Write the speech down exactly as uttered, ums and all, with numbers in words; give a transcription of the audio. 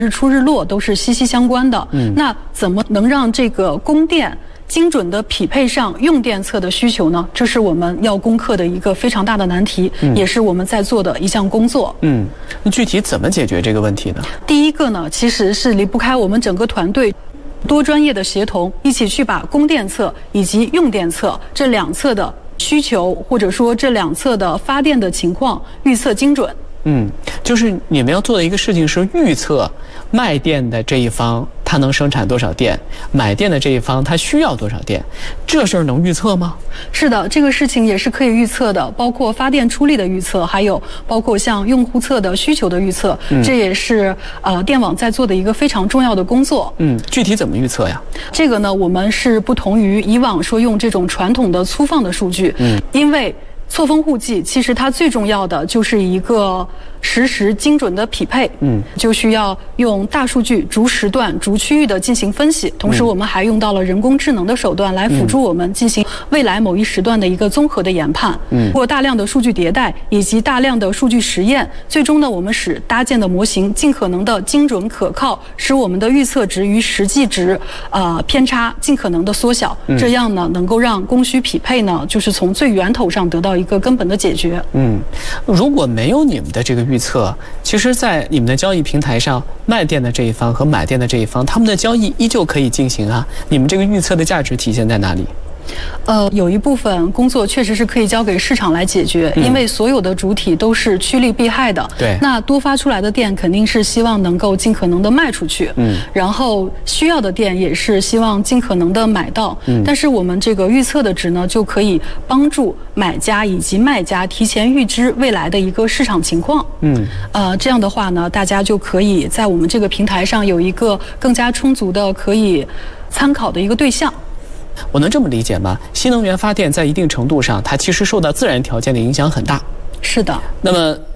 日出日落都是息息相关的。嗯，那怎么能让这个供电精准的匹配上用电侧的需求呢？这是我们要攻克的一个非常大的难题，嗯、也是我们在做的一项工作。 嗯，那具体怎么解决这个问题呢？ 第一个呢，其实是离不开我们整个团队多专业的协同，一起去把供电侧以及用电侧这两侧的需求，或者说这两侧的发电的情况预测精准。 嗯，就是你们要做的一个事情是预测卖电的这一方它能生产多少电，买电的这一方它需要多少电，这事儿能预测吗？ 是的，这个事情也是可以预测的，包括发电出力的预测，还有包括像用户侧的需求的预测，嗯、这也是呃电网在做的一个非常重要的工作。 嗯，具体怎么预测呀？ 这个呢，我们是不同于以往说用这种传统的粗放的数据，嗯，因为错峰户计其实它最重要的就是一个实时精准的匹配，嗯，就需要用大数据逐时段、逐区域的进行分析，同时我们还用到了人工智能的手段来辅助我们进行未来某一时段的一个综合的研判。嗯，通过大量的数据迭代以及大量的数据实验，最终呢，我们使搭建的模型尽可能的精准可靠，使我们的预测值与实际值呃偏差尽可能的缩小，嗯、这样呢，能够让供需匹配呢，就是从最源头上得到一个根本的解决。 嗯，如果没有你们的这个预测，其实在你们的交易平台上，卖电的这一方和买电的这一方，他们的交易依旧可以进行啊。你们这个预测的价值体现在哪里？ 呃，有一部分工作确实是可以交给市场来解决，嗯、因为所有的主体都是趋利避害的。 对， 那多发出来的电肯定是希望能够尽可能的卖出去，嗯，然后需要的电也是希望尽可能的买到。嗯，但是我们这个预测的值呢，就可以帮助买家以及卖家提前预知未来的一个市场情况。嗯，呃，这样的话呢，大家就可以在我们这个平台上有一个更加充足的可以参考的一个对象。 我能这么理解吗？新能源发电在一定程度上，它其实受到自然条件的影响很大。 是的。 那么